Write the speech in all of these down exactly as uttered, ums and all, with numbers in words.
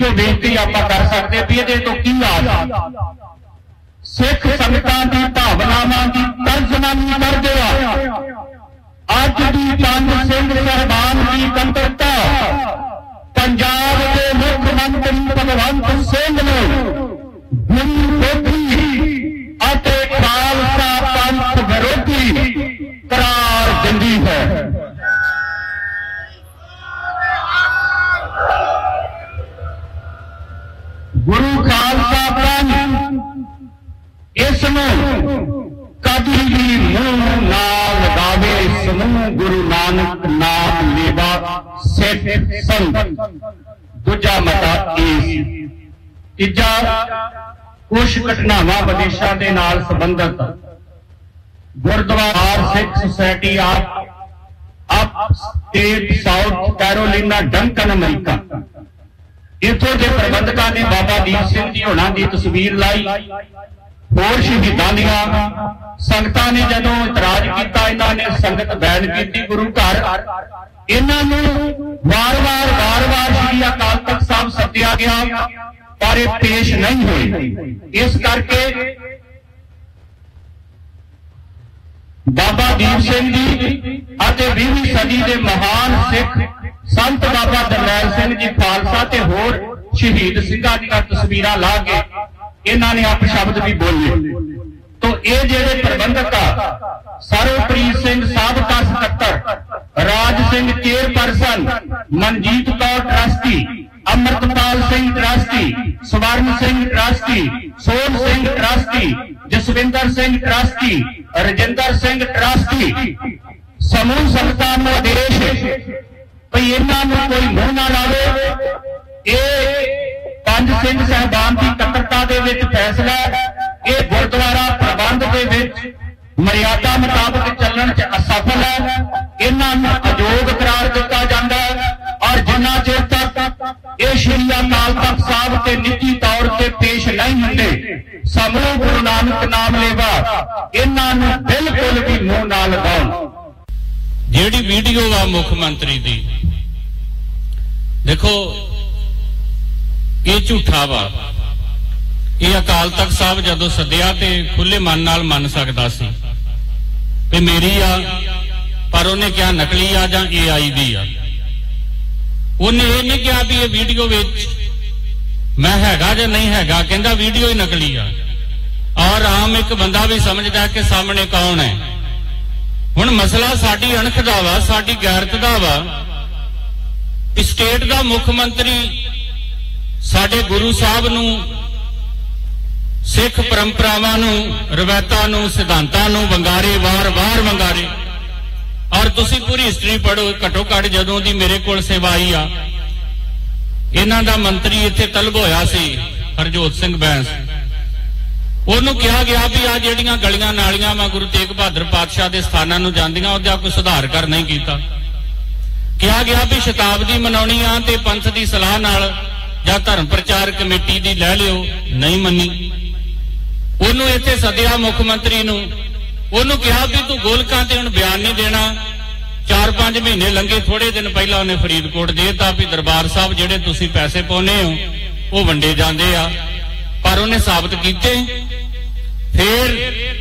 ਇੱਕੋ ਬੇਨਤੀ ਆਪਾਂ ਕਰ ਸਕਦੇ ਵੀ ਇਹਦੇ ਤੋਂ ਕੀ ਆਸ। ਸਿੱਖ ਸੰਗਤਾਂ ਦੀ ਭਾਵਨਾਵਾਂ ਦੀ ਤਰਜਮਾਨੀ ਕਰਦੇ ਆ ਅੱਜ ਦੀ ਪੰਜ ਸਿੰਘ ਸਾਹਿਬਾਨ ਦੀ ਇਕੱਤਰਤਾ ਪੰਜਾਬ ਦੇ ਮੁੱਖ ਮੰਤਰੀ ਭਗਵੰਤ ਸਿੰਘ ਨੂੰ ਵਿਰੋਧੀ ਅਤੇ ਖਾਲਸਾ ਪੰਥ ਵਿਰੋਧੀ ਕਰਾਰ ਦਿੰਦੀ ਹੈ। ਗੁਰੂ ਖਾਲਸਾ ਪੰਥ ਇਸ ਨੂੰ ਕਦੀ ਵੀ ਮੂੰਹ ਨਾ ਲਗਾਵੇ। ਸਮੂਹ ਗੁਰੂ ਨਾਨਕ ਨਾਮ ਲੇਵਾ ਸਿੱਖ ਸੰਗ। ਦੂਜਾ ਮਤਾ ਇਸ ਤੀਜਾ ਕੁਝ ਘਟਨਾਵਾਂ ਵਿਦੇਸ਼ਾਂ ਦੇ ਨਾਲ ਸੰਬੰਧਿਤ ਗੁਰਦੁਆਰਾ ਸਿੱਖ society of up state south Carolina Duncan America ਇੱਥੋਂ ਦੇ ਪ੍ਰਬੰਧਕਾਂ ਨੇ ਬਾਬਾ ਦੀਪ ਸਿੰਘ ਜੀ ਹੋਣਾ ਦੀ ਤਸਵੀਰ ਲਾਈ। ਹੋਰ ਸ਼ਹੀਦਾਂ ਦੀਆਂ ਸੰਗਤਾਂ ਨੇ ਜਦੋਂ ਇਤਰਾਜ਼ ਕੀਤਾ ਇਹਨਾਂ ਨੇ ਸੰਗਤ ਬੈਨ ਕੀਤੀ ਗੁਰੂ ਘਰ। ਇਹਨਾਂ ਨੂੰ ਵਾਰ-ਵਾਰ ਵਾਰ-ਵਾਰ ਸ੍ਰੀ ਅਕਾਲ ਤਖਤ ਸਾਹਿਬ ਸੱਦਿਆ ਗਿਆ ਪਰ ਇਹ ਪੇਸ਼ ਨਹੀਂ ਹੋਏ। ਇਸ ਕਰਕੇ ਬਾਬਾ ਦੀਪ ਸਿੰਘ ਜੀ ਅਤੇ ਵੀਹਵੀਂ ਸਦੀ ਦੇ ਮਹਾਨ ਸਿੱਖ ਸੰਤ ਬਾਬਾ ਜਰਨੈਲ ਸਿੰਘ ਜੀ ਖਾਲਸਾ ਤੇ ਹੋਰ ਸ਼ਹੀਦ ਸਿੰਘਾਂ ਦੀਆਂ ਤਸਵੀਰਾਂ ਲਾ ਕੇ ਇਹਨਾਂ ਨੇ ਆਪ ਸ਼ਬਦ ਵੀ ਬੋਲੇ। तो ये जेड़े प्रबंधक सरवप्रीत सिंह साबका सकत्तर, Raj Singh chairperson, Manjeet Kaur trustee, Amritpal Singh trustee, स्वर्ण सिंह ट्रस्टी, सोन Singh trustee, Jaswinder Singh trustee, Rajinder Singh trustee, समूह संगतां दा आदेश भई इन्हां नूं कोई मुंह ना लावे। पंज सिंह साहबान की कत्तरता दे विच फैसला ये गुरुद्वारा प्रबंध दे विच मर्यादा मुताबिक चलण च असफल है। इन्हां नूं अयोग करार दिता जांदा है और जिन्ना चिर तक ये श्री अकाल तख्त साहब ते निजी तौर ते पेश नहीं हुंदे समूह गुरु नानक नाम लेवा इन्हां नूं बिल्कुल भी मुंह ना लगाउण। जिहड़ी वीडियो वा मुख्यमंत्री दी देखो ये झूठा वा। ये अकाल तख्त साहब जदों सद्या ते खुले मन नाल मन सकदा सी कि मेरी आ, पर उन्हें क्या नकली आ जां ए आई दी आ। उन्हें ये नहीं कहा भी ये वीडियो विच मैं हैगा जां नहीं हैगा, कहंदा वीडियो ही नकली आ। और आम एक बंदा भी समझदा कि सामने कौन है। हुण मसला साडी अणख दा वा, साडी गैरत दा वा। स्टेट दा मुख मंत्री साडे गुरु साहब नूं सिख परंपरावां नूं रवायतां नूं सिद्धांतां नूं वंगारे वार वार वंगारे। और तुसीं पूरी हिस्टरी पढ़ो, घटो घट जदों दी मेरे कोल सेवा आई आ इन्हां दा मंत्री इत्थे तलब होया सी हरजोत सिंह बैंस, ਉਹਨੂੰ ਕਿਹਾ ਗਿਆ ਵੀ ਆ ਜਿਹੜੀਆਂ ਗਲੀਆਂ ਨਾਲੀਆਂ ਵਾ ਗੁਰੂ ਤੇਗ ਬਹਾਦਰ ਪਾਤਸ਼ਾਹ ਦੇ ਸਥਾਨਾਂ ਨੂੰ ਜਾਂਦੀਆਂ ਉਹਦਾ ਕੋਈ ਸੁਧਾਰ ਕਰ ਨਹੀਂ ਕੀਤਾ। ਕਿਹਾ ਗਿਆ ਵੀ ਸ਼ਤਾਬਦੀ ਮਨਾਉਣੀ ਆ ਤੇ ਪੰਥ ਦੀ ਸਲਾਹ ਨਾਲ ਜਾਂ ਧਰਮ ਪ੍ਰਚਾਰ ਕਮੇਟੀ ਦੀ ਲੈ ਲਿਓ, ਨਹੀਂ ਮੰਨੀ। ਉਹਨੂੰ ਇੱਥੇ ਸੱਦਿਆ ਮੁੱਖ ਮੰਤਰੀ ਨੂੰ, ਉਹਨੂੰ ਕਿਹਾ ਵੀ ਤੂੰ ਗੋਲਕਾਂ ਤੇ ਹੁਣ ਬਿਆਨ ਨਹੀਂ ਦੇਣਾ। ਚਾਰ ਪੰਜ ਮਹੀਨੇ ਲੰਘੇ, ਥੋੜੇ ਦਿਨ ਪਹਿਲਾਂ ਉਹਨੇ ਫਰੀਦਕੋਟ ਦੇਤਾ ਵੀ ਦਰਬਾਰ ਸਾਹਿਬ ਜਿਹੜੇ ਤੁਸੀਂ ਪੈਸੇ ਪਾਉਨੇ ਹੋ ਉਹ ਵੰਡੇ ਜਾਂਦੇ ਆ, पर उन्हें साबित कीते। फिर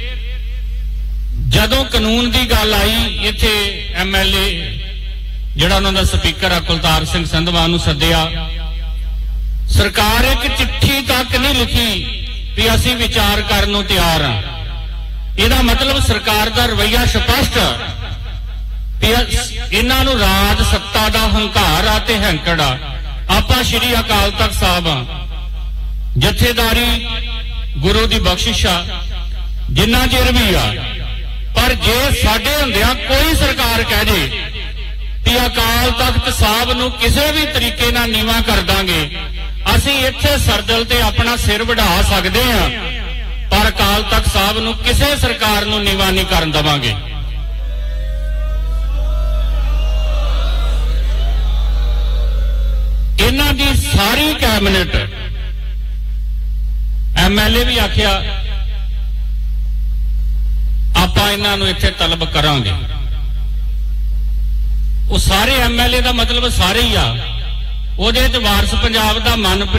जदों कानून की गल आई इत्थे एम एल ए जिहड़ा उन्हां दा स्पीकर आ कुलतार सिंह संधवा नूं सद्दिया। सरकार एक चिट्ठी तक नहीं लिखी भी असीं विचार करन नूं तैयार हां। इहदा मतलब सरकार दा रवैया स्पष्ट भी इन्हां नूं राज सत्ता दा हंकार आ ते हैंकड़ आ। आपां श्री अकाल तख्त साहब आ, जथेदारी गुरु की बख्शिश आ, जिन्ना चिर भी आ। पर जे साडे हुंदियां कोई सरकार कह दे कि अकाल तख्त साहब नूं किसी भी तरीके नाल नीवा कर दांगे, असीं इत्थे सरदल ते अपना सिर वढ़ा सकदे हां, पर अकाल तख्त साहब नूं किसी सरकार नूं नीवा नहीं करन देवांगे। इन्हां दी सारी कैबिनेट एम एल ए भी आख्या आपां इन्हां नूं इत्थे तलब करांगे। वो सारे एम एल ए दा मतलब सारे ही आ, ओहदे च वारस पंजाब दा मन